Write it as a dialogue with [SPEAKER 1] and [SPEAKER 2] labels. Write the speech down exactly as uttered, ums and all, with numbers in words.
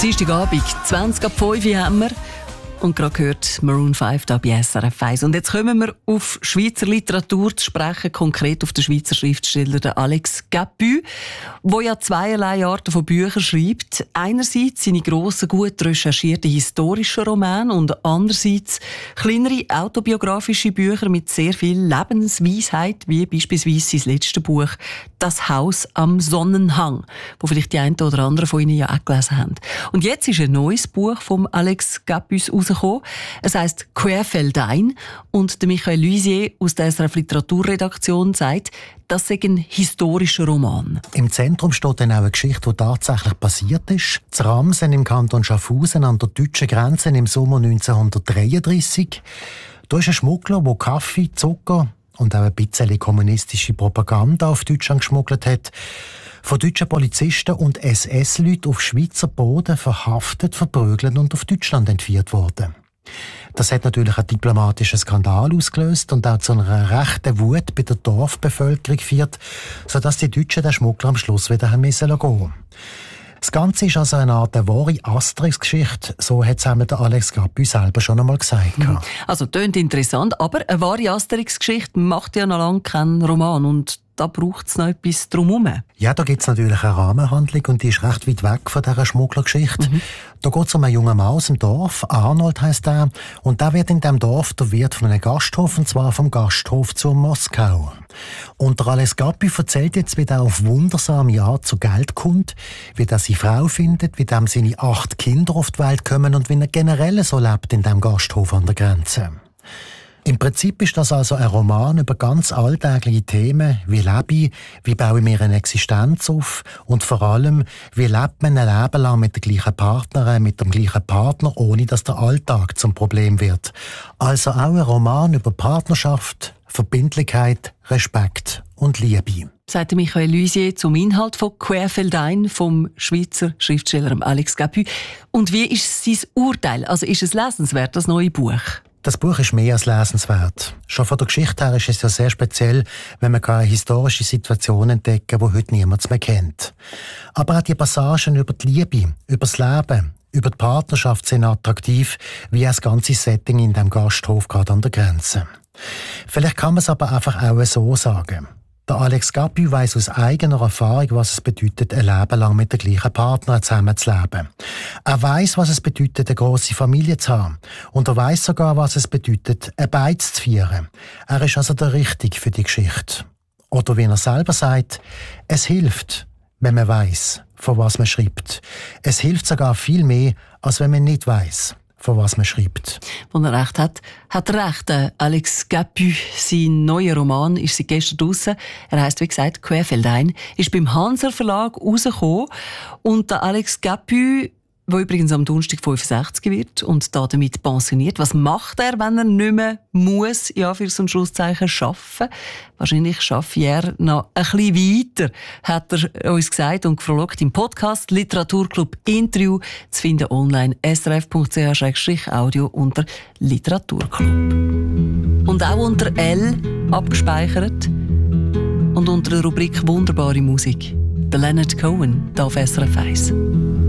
[SPEAKER 1] Dienstagabend, zwanzig ab fünf haben wir. Und gerade gehört Maroon fünf da bei S R F eins. Und jetzt kommen wir auf Schweizer Literatur zu sprechen, konkret auf den Schweizer Schriftsteller den Alex Capu, der ja zweierlei Arten von Büchern schreibt. Einerseits seine grossen, gut recherchierten historischen Romane und andererseits kleinere autobiografische Bücher mit sehr viel Lebensweisheit, wie beispielsweise sein letztes Buch «Das Haus am Sonnenhang», wo vielleicht die einen oder anderen von Ihnen ja auch gelesen haben. Und jetzt ist ein neues Buch von Alex Capu rausgekommen. Es heisst «Querfeldein» und der Michael Luisier aus der S R F Literaturredaktion sagt, das sei ein historischer Roman.
[SPEAKER 2] Im Zentrum steht dann auch eine Geschichte, die tatsächlich passiert ist. Zu Ramsen im Kanton Schaffhausen an der deutschen Grenze im Sommer neunzehnhundertdreiunddreissig. Da ist ein Schmuggler, der Kaffee, Zucker und auch ein bisschen kommunistische Propaganda auf Deutschland geschmuggelt hat, von deutschen Polizisten und S S-Leuten auf Schweizer Boden verhaftet, verprügelt und auf Deutschland entführt worden. Das hat natürlich einen diplomatischen Skandal ausgelöst und auch zu einer rechten Wut bei der Dorfbevölkerung geführt, sodass die Deutschen den Schmuggler am Schluss wieder haben müssen gehen. Das Ganze ist also eine Art wahre Asterix-Geschichte, so hat es einmal der Alex Capu selber schon einmal gesagt.
[SPEAKER 1] Mhm. Also, tönt interessant, aber eine wahre Asterix-Geschichte macht ja noch lange keinen Roman und da braucht es noch etwas drumherum.
[SPEAKER 2] Ja, da gibt es natürlich eine Rahmenhandlung und die ist recht weit weg von dieser Schmugglergeschichte. Mhm. Da geht es um einen jungen Mann aus dem Dorf, Arnold heisst er, und der wird in diesem Dorf der Wirt von einem Gasthof, und zwar vom Gasthof zu Moskau. Und der Alex Capu erzählt jetzt, wie er auf wundersame Art zu Geld kommt, wie er seine Frau findet, wie dem seine acht Kinder auf die Welt kommen und wie er generell so lebt in diesem Gasthof an der Grenze. Im Prinzip ist das also ein Roman über ganz alltägliche Themen, wie lebe ich, wie baue ich mir eine Existenz auf und vor allem, wie lebt man ein Leben lang mit der gleichen Partnerin, mit dem gleichen Partner, ohne dass der Alltag zum Problem wird. Also auch ein Roman über Partnerschaft, Verbindlichkeit, Respekt und Liebe.
[SPEAKER 1] Sagt Michael Luisier zum Inhalt von «Querfeldein» vom Schweizer Schriftsteller Alex Capu. Und wie ist sein Urteil? Also ist es lesenswert, das neue Buch?
[SPEAKER 2] Das Buch ist mehr als lesenswert. Schon von der Geschichte her ist es ja sehr speziell, wenn man eine historische Situation entdecken kann, die heute niemand mehr kennt. Aber auch die Passagen über die Liebe, über das Leben, über die Partnerschaft sind attraktiv, wie das ganze Setting in dem Gasthof gerade an der Grenze. Vielleicht kann man es aber einfach auch so sagen. Der Alex Capu weiss aus eigener Erfahrung, was es bedeutet, ein Leben lang mit der gleichen Partnerin zusammenzuleben. Er weiss, was es bedeutet, eine grosse Familie zu haben. Und er weiss sogar, was es bedeutet, ein Beiz zu feiern. Er ist also der Richtige für die Geschichte. Oder wie er selber sagt, es hilft, wenn man weiss, von was man schreibt. Es hilft sogar viel mehr, als wenn man nicht weiss, von was man schreibt.
[SPEAKER 1] Wenn er recht hat, hat er recht. Alex Capu, sein neuer Roman, ist seit gestern draussen. Er heisst, wie gesagt, «Querfeldein», ist beim Hanser Verlag rausgekommen. Und der Alex Capu, der übrigens am Donnerstag fünfundsechzig wird und da damit pensioniert. Was macht er, wenn er nicht mehr muss, ja, für so ein Schlusszeichen, arbeiten? Wahrscheinlich schaffe er noch ein bisschen weiter, hat er uns gesagt und gefragt im Podcast Literaturclub Interview zu finden online srf punkt c h slash audio unter Literaturclub. Und auch unter L abgespeichert und unter der Rubrik «Wunderbare Musik». Der Leonard Cohen, hier auf S R F eins.